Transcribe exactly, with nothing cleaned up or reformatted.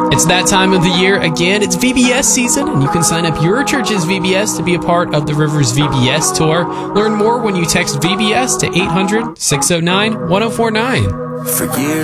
It's that time of the year again. It's V B S season, and you can sign up your church's V B S to be a part of the Rivers V B S Tour. Learn more when you text V B S to eight hundred, six oh nine, one oh four nine. For years